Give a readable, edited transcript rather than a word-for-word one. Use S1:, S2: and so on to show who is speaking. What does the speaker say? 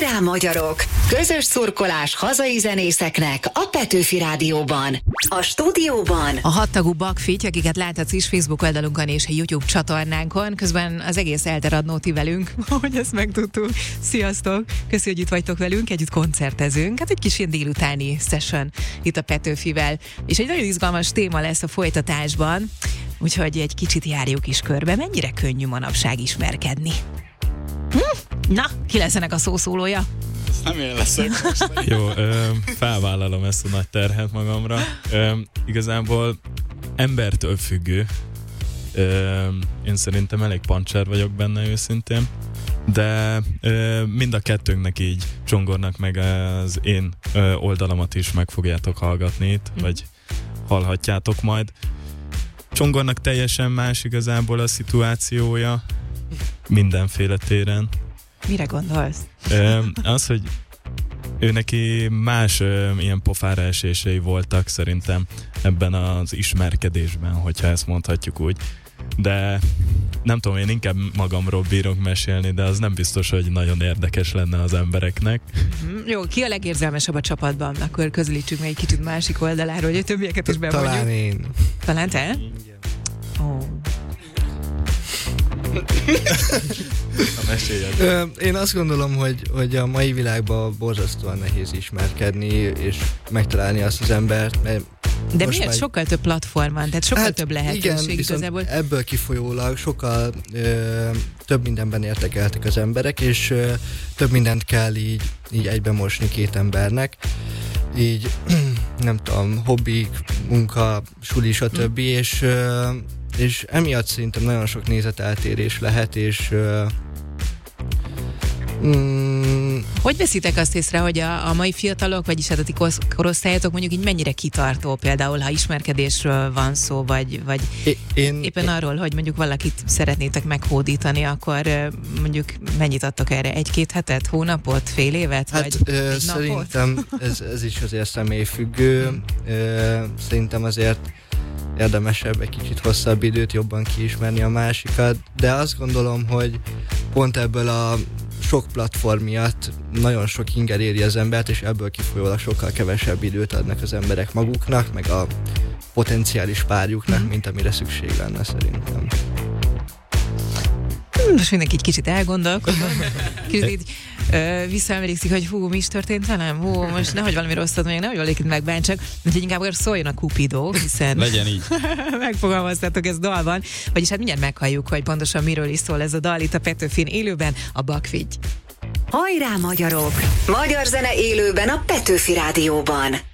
S1: Hajrá magyarok! Közös szurkolás hazai zenészeknek a Petőfi Rádióban. A stúdióban
S2: a 6 tagú Bakfitty, akiket láthatsz is Facebook oldalunkon és YouTube csatornánkon. Közben az egész elterad Nóti velünk, ahogy ezt megtudtuk. Sziasztok! Köszi, hogy itt vagytok velünk, együtt koncertezünk. Hát egy kis ilyen délutáni session itt a Petőfivel. És egy nagyon izgalmas téma lesz a folytatásban, úgyhogy egy kicsit járjuk is körbe. Mennyire könnyű manapság ismerkedni? Na, ki lesz ennek a szószólója?
S3: Ezt nem én leszek.
S4: Jó, felvállalom ezt a nagy terhet magamra. Igazából embertől függő. Én szerintem elég pancser vagyok benne őszintén, de mind a kettőnknek így, Csongornak meg az én oldalamat is meg fogjátok hallgatni itt, vagy hallhatjátok majd. Csongornak teljesen más igazából a szituációja, mindenféle téren.
S2: Mire gondolsz?
S4: Az, hogy ő neki más ilyen pofára esései voltak szerintem ebben az ismerkedésben, hogyha ezt mondhatjuk úgy. De nem tudom, én inkább magamról bírok mesélni, de az nem biztos, hogy nagyon érdekes lenne az embereknek.
S2: Jó, ki a legérzelmesebb a csapatban? Akkor közölítsük meg egy kicsit másik oldaláról, hogy a többieket is bemondjuk.
S5: Talán én.
S2: Talán te? Ó.
S5: Én azt gondolom, hogy a mai világban borzasztóan nehéz ismerkedni, és megtalálni azt az embert, mert
S2: de miért? Sokkal több platform van, tehát sokkal több lehetőség
S5: igen,
S2: igazából.
S5: Ebből kifolyólag sokkal több mindenben érdekeltek az emberek, és több mindent kell így egybe mosni két embernek. Így, nem tudom, hobbik, munka, suli, stb. És emiatt szerintem nagyon sok nézeteltérés lehet, és
S2: hogy veszitek azt észre, hogy a mai fiatalok, vagyis hát a ti korosztályatok mondjuk így mennyire kitartó, például ha ismerkedésről van szó, vagy éppen arról, hogy mondjuk valakit szeretnétek meghódítani, akkor mondjuk mennyit adtok erre? 1-2 hetet, hónapot, fél évet?
S5: Hát
S2: vagy
S5: szerintem ez is azért személyfüggő. Szerintem azért érdemesebb egy kicsit hosszabb időt, jobban kiismerni a másikat, de azt gondolom, hogy pont ebből a sok platform miatt nagyon sok inger éri az embert, és ebből kifolyólag sokkal kevesebb időt adnak az emberek maguknak, meg a potenciális párjuknak, mint amire szükség lenne szerintem.
S2: Most mindenki egy kicsit elgondolkodva, kicsit így visszaemlékszik, hogy mi is történt velem? Most nehogy valami rosszat mondjak, nehogy valakit megbántsak, úgyhogy inkább szóljon a Cupido, hiszen
S4: legyen így.
S2: Megfogalmaztátok ezt dalban, vagyis hát mindjárt meghalljuk, hogy pontosan miről is szól ez a dal itt a Petőfin élőben, a Bakfitty.
S1: Hajrá magyarok! Magyar zene élőben a Petőfi Rádióban.